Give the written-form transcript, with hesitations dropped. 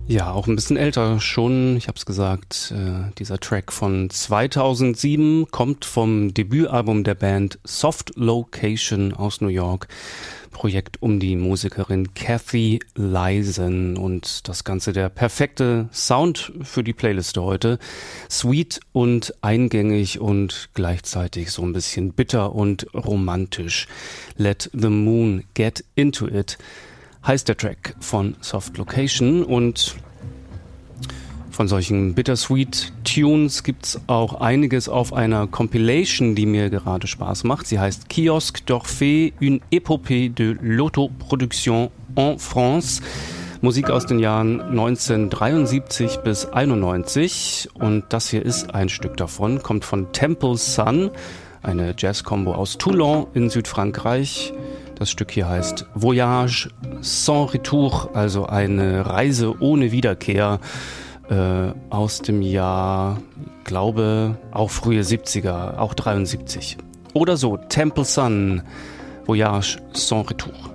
Ja, auch ein bisschen älter schon, ich habe es gesagt, dieser Track von 2007 kommt vom Debütalbum der Band Soft Location aus New York, Projekt um die Musikerin Cathy Leisen, und das Ganze der perfekte Sound für die Playliste heute, sweet und eingängig und gleichzeitig so ein bisschen bitter und romantisch. Let the Moon Get Into It heißt der Track von Soft Location, und von solchen Bittersweet Tunes gibt's auch einiges auf einer Compilation, die mir gerade Spaß macht. Sie heißt Kiosque d'Orphée, une épopée de l'autoproduction en France. Musik aus den Jahren 1973 bis 91, und das hier ist ein Stück davon, kommt von Temple Sun, eine Jazz-Combo aus Toulon in Südfrankreich. Das Stück hier heißt Voyage sans retour, also eine Reise ohne Wiederkehr, aus dem Jahr, glaube, auch frühe 70er, auch 73. Oder so, Temple Sun, Voyage sans retour.